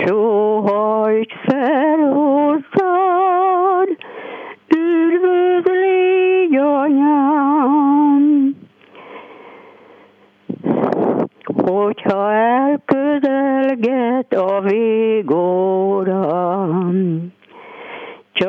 sóhajt fel hozzád, üdvözl, légy anyám. Hogyha elközelget a végórám,